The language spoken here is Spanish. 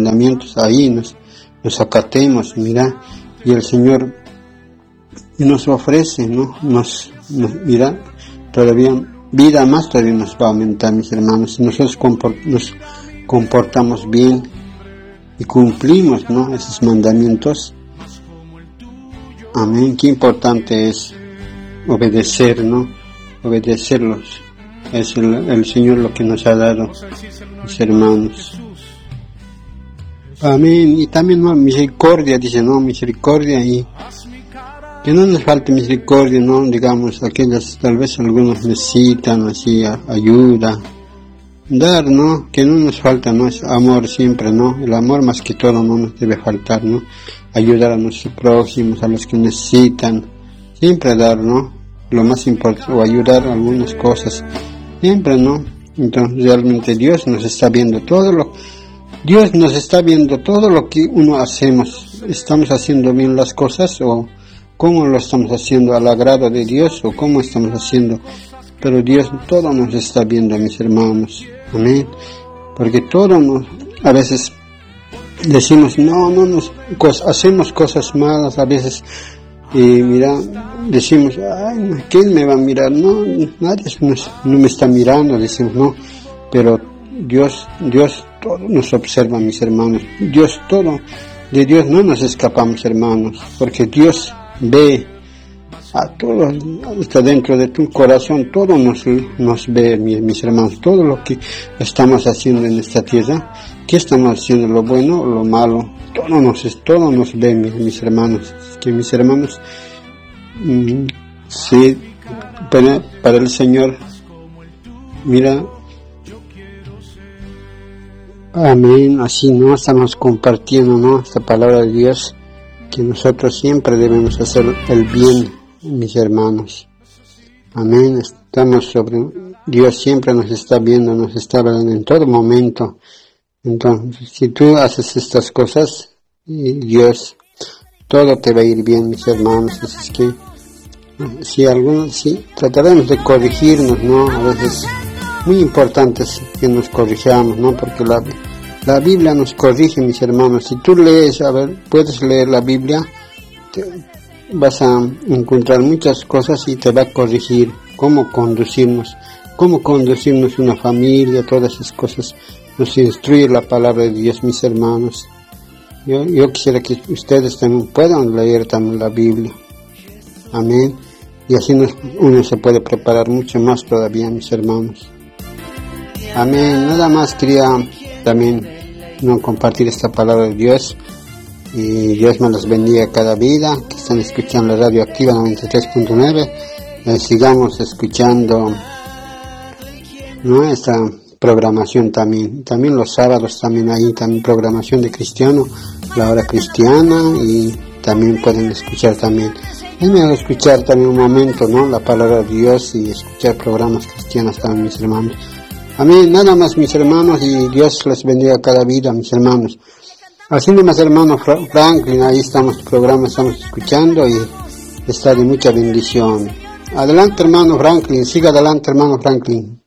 mandamientos, ahí nos acatemos, mira, y el Señor nos ofrece, ¿no? Mira, todavía vida más todavía nos va a aumentar, mis hermanos, si nosotros nos comportamos bien y cumplimos, ¿no?, esos mandamientos. Amén. Qué importante es obedecer, ¿no? Obedecerlos. Es el Señor lo que nos ha dado, mis hermanos. Amén. Y también, ¿no?, misericordia, dice, ¿no? Misericordia, y que no nos falte misericordia, ¿no? Digamos, aquellas, tal vez algunos necesitan así ayuda, dar, ¿no? Que no nos falta, ¿no? Es amor siempre, ¿no? El amor más que todo no nos debe faltar, ¿no? Ayudar a nuestros prójimos, a los que necesitan, siempre dar, ¿no? Lo más importante, o ayudar a algunas cosas, siempre, ¿no? Entonces realmente Dios nos está viendo todo lo que uno hacemos. ¿Estamos haciendo bien las cosas o cómo lo estamos haciendo al agrado de Dios o cómo estamos haciendo? Pero Dios todo nos está viendo, mis hermanos. Amén. Porque a veces decimos, hacemos cosas malas, a veces, mira, decimos, ay, ¿quién me va a mirar? No, nadie no me está mirando, decimos, no, pero Dios todo nos observa, mis hermanos. De Dios no nos escapamos, hermanos, porque Dios ve a todo, está dentro de tu corazón, todo nos ve, mis hermanos, todo lo que estamos haciendo en esta tierra, que estamos haciendo, lo bueno o lo malo, todo nos ve, mis hermanos. Que mis hermanos, sí, para el Señor, mira, amén, así, ¿no? Estamos compartiendo, ¿no?, esta palabra de Dios, que nosotros siempre debemos hacer el bien, mis hermanos. Amén. Dios siempre nos está viendo, nos está hablando en todo momento. Entonces, si tú haces estas cosas, Dios, todo te va a ir bien, mis hermanos. Así es que, si trataremos de corregirnos, ¿no? A veces, muy importante es que nos corrijamos, ¿no? Porque la Biblia nos corrige, mis hermanos. Si tú lees, puedes leer la Biblia, vas a encontrar muchas cosas y te va a corregir cómo conducirnos una familia, todas esas cosas. Nos instruye la palabra de Dios, mis hermanos. Yo quisiera que ustedes también puedan leer también la Biblia. Amén. Y así uno se puede preparar mucho más todavía, mis hermanos. Amén. Nada más quería también compartir esta palabra de Dios. Y Dios me los bendiga cada vida, que están escuchando la radio activa 93.9. Sigamos escuchando, ¿no?, esta programación también los sábados, también hay también programación de cristiano, la hora cristiana, y también pueden escuchar también. Déjenme escuchar también un momento, ¿no?, la palabra de Dios y escuchar programas cristianos también, mis hermanos. Amén. Nada más, mis hermanos, y Dios les bendiga cada vida, mis hermanos. Así nomás, hermano Franklin, ahí estamos escuchando y está de mucha bendición. Adelante, hermano Franklin, siga adelante, hermano Franklin.